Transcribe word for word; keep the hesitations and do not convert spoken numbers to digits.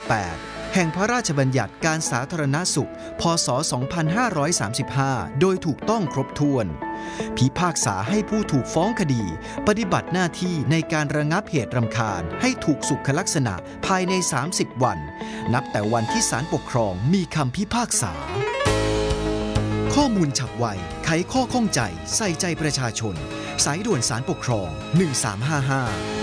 แปดแห่งพระราชบัญญัติการสาธารณสุขพ.ศ. สองพันห้าร้อยสามสิบห้าโดยถูกต้องครบถ้วนพิพากษาให้ผู้ถูกฟ้องคดีปฏิบัติหน้าที่ในการระงับเหตุรำคาญให้ถูกสุขลักษณะภายในสามสิบวันนับแต่วันที่ศาลปกครองมีคำพิพากษาข้อมูลฉับไวไขข้อข้องใจใส่ใจประชาชนสายด่วนศาลปกครองหนึ่งสามห้าห้า